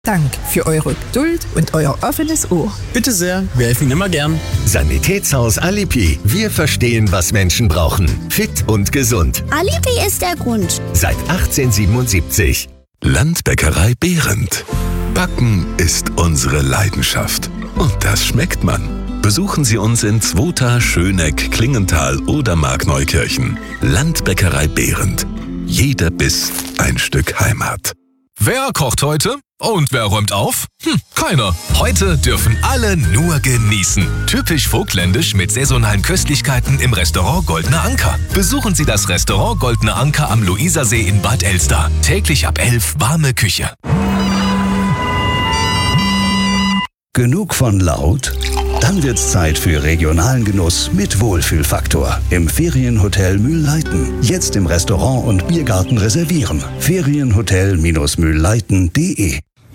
Dank für eure Geduld und euer offenes Ohr. Bitte sehr, wir helfen Ihnen immer gern. Sanitätshaus Alipi. Wir verstehen, was Menschen brauchen. Fit und gesund. Alipi ist der Grund. Seit 1877. Landbäckerei Behrendt. Backen ist unsere Leidenschaft. Und das schmeckt man. Besuchen Sie uns in Zwota, Schöneck, Klingenthal oder Markneukirchen. Landbäckerei Behrendt. Jeder Biss ein Stück Heimat. Wer kocht heute? Und wer räumt auf? Keiner. Heute dürfen alle nur genießen. Typisch vogtländisch mit saisonalen Köstlichkeiten im Restaurant Goldener Anker. Besuchen Sie das Restaurant Goldener Anker am Luisersee in Bad Elster. Täglich ab 11 warme Küche. Genug von laut? Dann wird's Zeit für regionalen Genuss mit Wohlfühlfaktor. Im Ferienhotel Mühlleiten. Jetzt im Restaurant und Biergarten reservieren. Ferienhotel-mühlleiten.de